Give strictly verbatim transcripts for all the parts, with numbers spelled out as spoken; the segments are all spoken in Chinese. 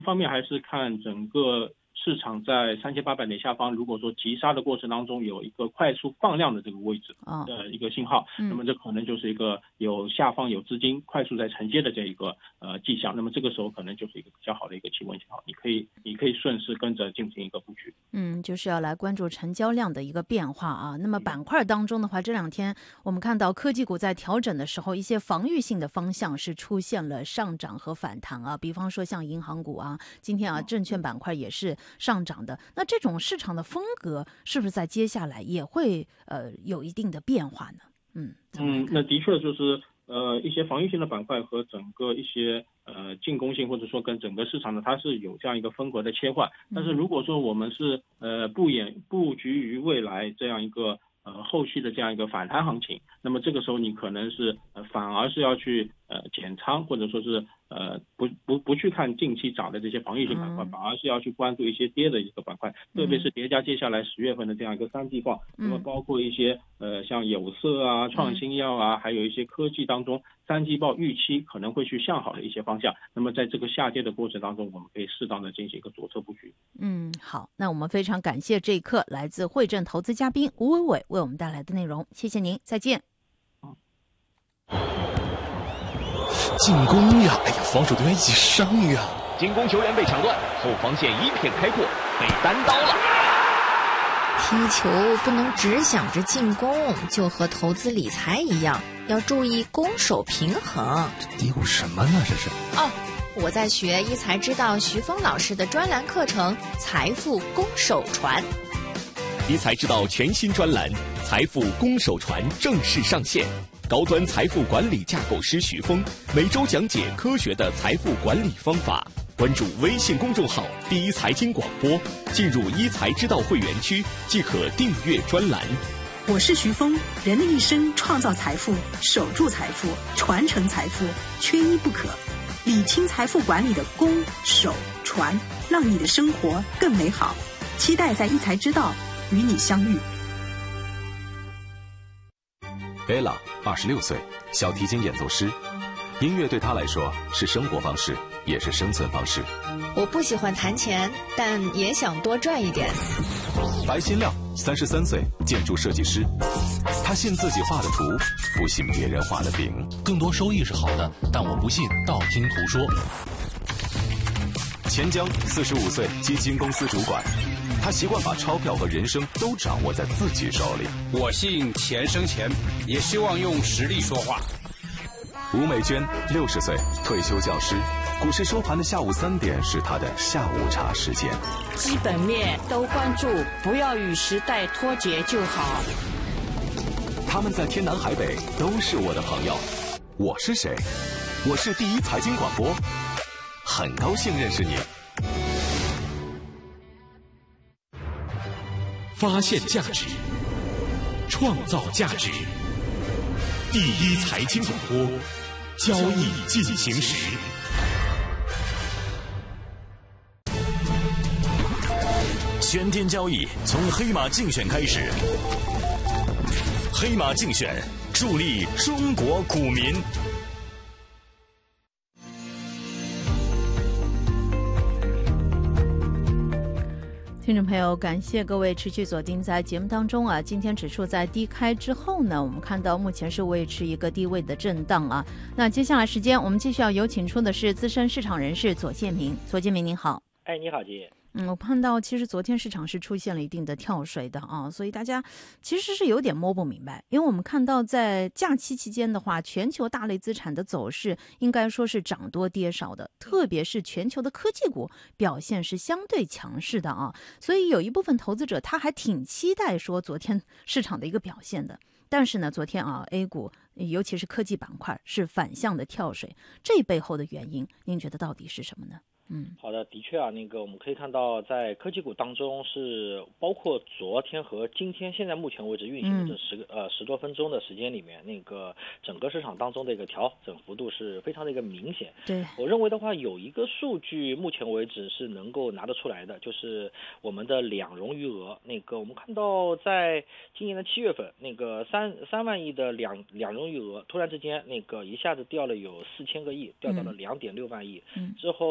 一方面还是看整个市场在三千八百点下方，如果说急杀的过程当中有一个快速放量的这个位置的一个信号， 嗯、 那么这可能就是一个有下方有资金快速在承接的这一个呃迹象，那么这个时候可能就是一个比较好的一个企稳信号，你可以你可以顺势跟着进行一个布局。 嗯，就是要来关注成交量的一个变化啊。那么板块当中的话，这两天我们看到科技股在调整的时候，一些防御性的方向是出现了上涨和反弹啊，比方说像银行股啊，今天啊证券板块也是上涨的。那这种市场的风格是不是在接下来也会呃有一定的变化呢？嗯嗯，那的确就是呃一些防御性的板块和整个一些呃进攻性或者说跟整个市场呢，它是有这样一个风格的切换。但是如果说我们是呃布眼布局于未来这样一个呃后续的这样一个反弹行情，那么这个时候你可能是呃反而是要去呃减仓，或者说是呃不不不去看近期涨的这些防御性板块，反而是要去关注一些跌的一个板块，特别是叠加接下来十月份的这样一个三季报，那么包括一些呃像有色啊、创新药啊，还有一些科技当中三季报预期可能会去向好的一些方向，那么在这个下跌的过程当中，我们可以适当的进行一个左侧布局。 嗯，好，那我们非常感谢这一刻来自汇证投资嘉宾吴伟伟为我们带来的内容，谢谢您，再见。 进攻呀！哎呀，防守队员一起上呀！ 进攻球员被抢断，后防线一片开阔，被单刀了。 踢球不能只想着进攻，就和投资理财一样，要注意攻守平衡。 嘀咕什么呢？这是哦，我在学一财之道徐峰老师的专栏课程《财富攻守传》。 一财之道全新专栏《财富攻守传》正式上线。高端财富管理架构师徐峰每周讲解科学的财富管理方法。关注微信公众号“第一财经广播”，进入一财之道会员区即可订阅专栏。 我是徐峰，人的一生创造财富、守住财富、传承财富，缺一不可。理清财富管理的攻、守、传，让你的生活更美好。期待在一财之道与你相遇。 贝拉二十六岁，小提琴演奏师。音乐对他来说是生活方式，也是生存方式。 我不喜欢弹钱，但也想多赚一点。 白新亮三十三岁，建筑设计师。他信自己画的图，不信别人画的饼。 更多收益是好的，但我不信道听途说。 钱江四十五岁，基金公司主管。他习惯把钞票和人生都掌握在自己手里。 我信钱生钱，也希望用实力说话。 吴美娟六十岁，退休教师。股市收盘的下午三点是他的下午茶时间。 基本面都关注，不要与时代脱节就好。 他们在天南海北都是我的朋友。我是谁？我是第一财经广播，很高兴认识你。 发现价值，创造价值。第一财经广播，交易进行时。 全天交易从黑马竞选开始，黑马竞选助力中国股民。 听众朋友，感谢各位持续锁定在节目当中啊。今天指数在低开之后呢，我们看到目前是维持一个低位的震荡啊。那接下来时间，我们继续要有请出的是资深市场人士左建明。左建明您好。 哎，你好，姐。 嗯，我看到其实昨天市场是出现了一定的跳水的啊，所以大家其实是有点摸不明白，因为我们看到在假期期间的话，全球大类资产的走势应该说是涨多跌少的，特别是全球的科技股表现是相对强势的啊，所以有一部分投资者他还挺期待说昨天市场的一个表现的。但是呢，昨天啊 A 股尤其是科技板块是反向的跳水，这背后的原因您觉得到底是什么呢？嗯， 好的，的确啊，那个我们可以看到，在科技股当中是包括昨天和今天，现在目前为止运行的这十个、嗯、呃十多分钟的时间里面，那个整个市场当中的一个调整幅度是非常的一个明显。 对， 我认为的话，有一个数据目前为止是能够拿得出来的，就是我们的两融余额。那个我们看到，在今年的七月份，那个三三万亿的两两融余额，突然之间那个一下子掉了有四千个亿，掉到了两点六万亿。嗯，之后八月份。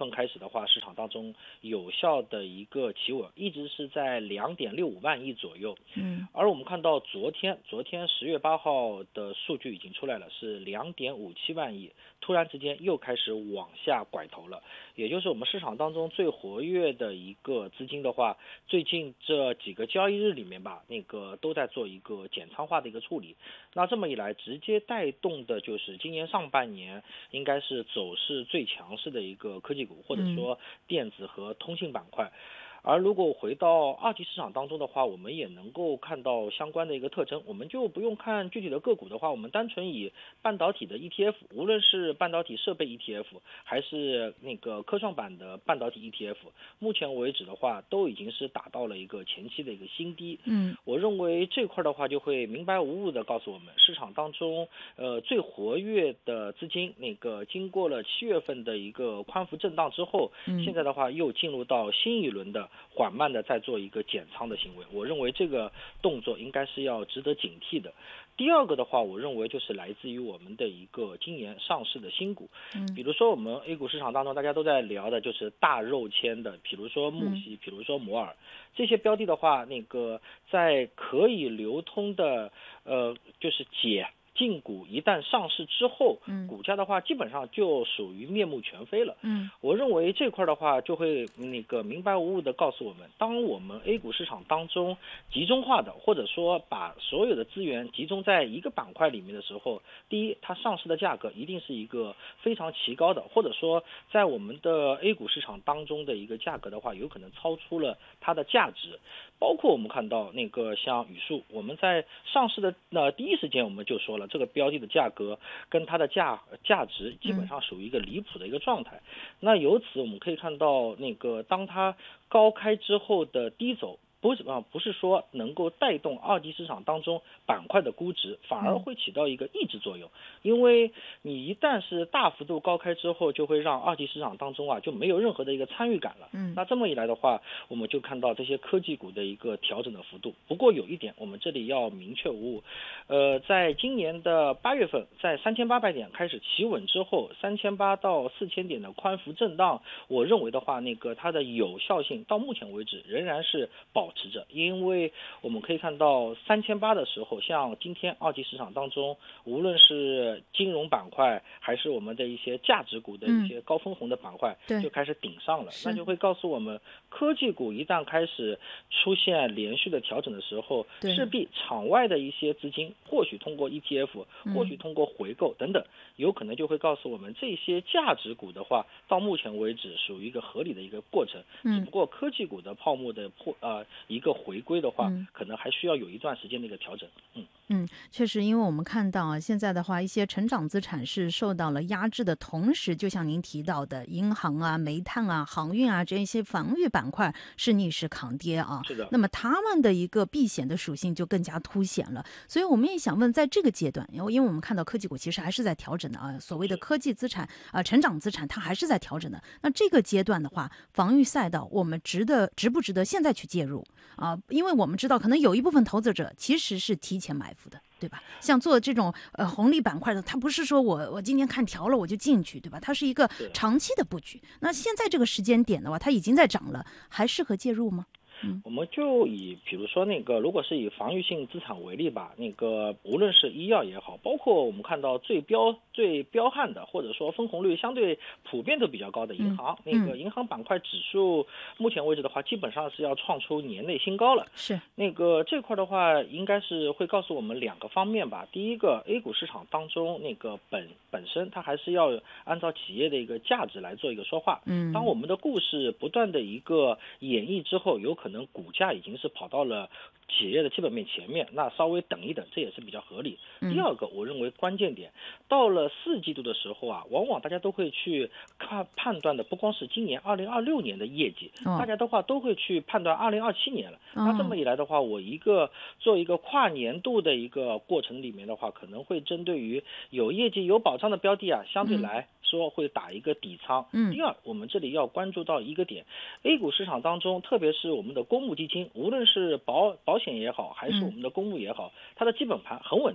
份开始的话，市场当中有效的一个企稳，一直是在两点六五万亿左右。 嗯， 而我们看到昨天，昨天十月八号的数据已经出来了，是两点五七万亿，突然之间又开始往下拐头了。也就是我们市场当中最活跃的一个资金的话，最近这几个交易日里面吧，那个都在做一个减仓化的一个处理。那这么一来，直接带动的就是今年上半年应该是走势最强势的一个科技股，或者说电子和通信板块。而如果回到二级市场当中的话，我们也能够看到相关的一个特征，我们就不用看具体的个股的话，我们单纯以半导体的 E T F， 无论是半导体设备 E T F 还是那个科创板的半导体 E T F， 目前为止的话都已经是达到了一个前期的一个新低。 嗯， 我认为这块的话就会明白无误的告诉我们，市场当中呃最活跃的资金，那个经过了七月份的一个宽幅震荡之后， 嗯、 现在的话又进入到新一轮的缓慢的在做一个减仓的行为，我认为这个动作应该是要值得警惕的。第二个的话，我认为就是来自于我们的一个今年上市的新股， 嗯， 比如说我们 A 股市场当中大家都在聊的就是大肉签的，比如说木犀，比如说摩尔，这些标的的话，那个在可以流通的呃就是解禁股一旦上市之后， 嗯， 股价的话基本上就属于面目全非了。 嗯， 我认为这块的话就会那个明白无误的告诉我们，当我们 A 股市场当中集中化的，或者说把所有的资源集中在一个板块里面的时候，第一，它上市的价格一定是一个非常奇高的，或者说在我们的 A 股市场当中的一个价格的话，有可能超出了它的价值。包括我们看到那个像宇树，我们在上市的呃第一时间我们就说了，这个标的的价格跟它的价价值基本上属于一个离谱的一个状态。嗯、那由此我们可以看到，那个当它高开之后的低走，不是啊，不是说能够带动二级市场当中板块的估值，反而会起到一个抑制作用。因为你一旦是大幅度高开之后，就会让二级市场当中啊就没有任何的一个参与感了。 嗯， 那这么一来的话，我们就看到这些科技股的一个调整的幅度。不过有一点，我们这里要明确无误，呃，在今年的八月份，在三千八百点开始企稳之后，三千八到四千点的宽幅震荡，我认为的话，那个它的有效性到目前为止仍然是保持着，因为我们可以看到三千八的时候，像今天二级市场当中，无论是金融板块还是我们的一些价值股的一些高分红的板块， 嗯、 就开始顶上了，那就会告诉我们，科技股一旦开始出现连续的调整的时候，势必场外的一些资金，或许通过 E T F， 或许通过回购等等，嗯、有可能就会告诉我们，这些价值股的话，到目前为止属于一个合理的一个过程， 嗯、 只不过科技股的泡沫的破呃一个回归的话， 嗯、 可能还需要有一段时间的一个调整。嗯嗯，确实，因为我们看到啊，现在的话，一些成长资产是受到了压制的同时，就像您提到的，银行啊、煤炭啊、航运啊这一些防御板块是逆势抗跌啊。 是的。 那么他们的一个避险的属性就更加凸显了。所以我们也想问，在这个阶段，因为因为我们看到科技股其实还是在调整的啊，所谓的科技资产啊、呃、成长资产它还是在调整的。那这个阶段的话，防御赛道我们值得值不值得现在去介入啊？因为我们知道，可能有一部分投资者其实是提前埋伏的，对吧？像做这种呃红利板块的，它不是说我我今天看调了我就进去，对吧？它是一个长期的布局。那现在这个时间点的话，它已经在涨了，还适合介入吗？嗯， 我们就以比如说那个，如果是以防御性资产为例吧，那个无论是医药也好，包括我们看到最标最彪悍的，或者说分红率相对普遍都比较高的银行， 嗯、 那个银行板块指数，目前为止的话，基本上是要创出年内新高了。 是那个这块的话，应该是会告诉我们两个方面吧。第一个 ，A 股市场当中那个本本身它还是要按照企业的一个价值来做一个说话。 嗯， 当我们的故事不断的一个演绎之后，有可能可能股价已经是跑到了企业的基本面前面，那稍微等一等，这也是比较合理。第二个，我认为关键点，到了四季度的时候啊，往往大家都会去看判断的，不光是今年二零二六年的业绩， 哦、 大家的话都会去判断二零二七年了。哦、那这么一来的话，我一个做一个跨年度的一个过程里面的话，可能会针对于有业绩有保障的标的啊，相对来说会打一个底仓。 嗯。 第二，我们这里要关注到一个点 ，A 股市场当中，特别是我们的公募基金，无论是保保险也好，还是我们的公募也好，嗯、它的基本盘很稳定。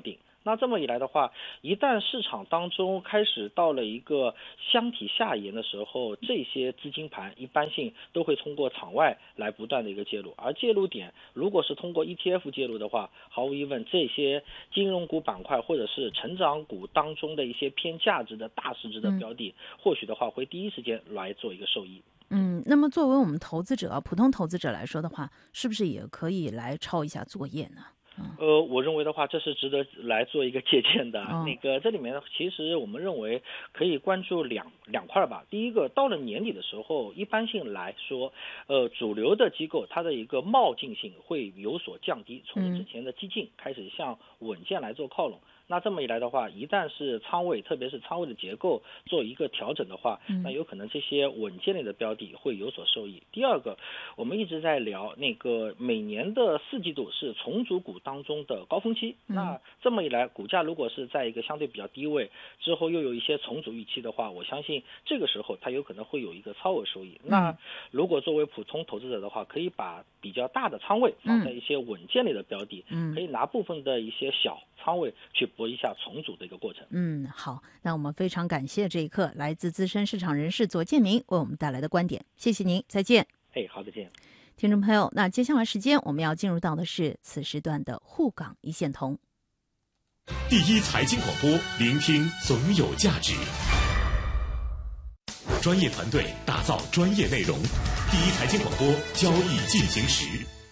那这么一来的话，一旦市场当中开始到了一个箱体下沿的时候，这些资金盘一般性都会通过场外来不断的一个介入，而介入点如果是通过 E T F 介入的话，毫无疑问这些金融股板块或者是成长股当中的一些偏价值的大市值的标的，嗯、或许的话会第一时间来做一个受益。 嗯，那么作为我们投资者，普通投资者来说的话，是不是也可以来抄一下作业呢？ 呃，我认为的话，这是值得来做一个借鉴的。 哦、 那个这里面其实我们认为可以关注两两块吧。第一个，到了年底的时候，一般性来说，呃，主流的机构它的一个冒进性会有所降低，从之前的激进开始向稳健来做靠拢。嗯那这么一来的话，一旦是仓位，特别是仓位的结构做一个调整的话，那有可能这些稳健类的标的会有所受益。第二个，我们一直在聊那个每年的四季度是重组股当中的高峰期，那这么一来，股价如果是在一个相对比较低位之后又有一些重组预期的话，我相信这个时候它有可能会有一个超额收益。那如果作为普通投资者的话，可以把比较大的仓位放在一些稳健类的标的，可以拿部分的一些小仓位去搏一下重组的一个过程。 嗯，好，那我们非常感谢这一刻来自资深市场人士左建明为我们带来的观点，谢谢您，再见。 哎，好，再见。 听众朋友，那接下来时间我们要进入到的是此时段的沪港一线通。 第一财经广播，聆听总有价值。专业团队打造专业内容，第一财经广播交易进行时。